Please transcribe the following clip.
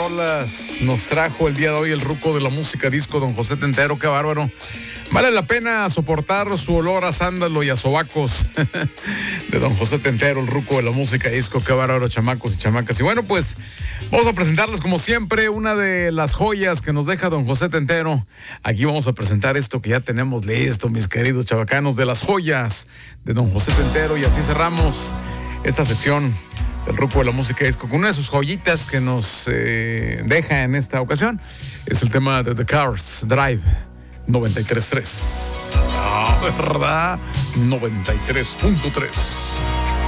rolas nos trajo el día de hoy el ruco de la música disco, don José Tentero. Qué bárbaro. Vale la pena soportar su olor a sándalo y a sobacos de don José Tentero, el ruco de la música disco. Qué bárbaro, chamacos y chamacas. Y bueno, pues vamos a presentarles como siempre una de las joyas que nos deja don José Tentero. Aquí vamos a presentar esto que ya tenemos listo, mis queridos chavacanos, de las joyas de don José Tentero. Y así cerramos esta sección del ruco de la música disco con una de sus joyitas que nos deja en esta ocasión. Es el tema de The Cars Drive 93.3. Ah, ¿verdad? 93.3.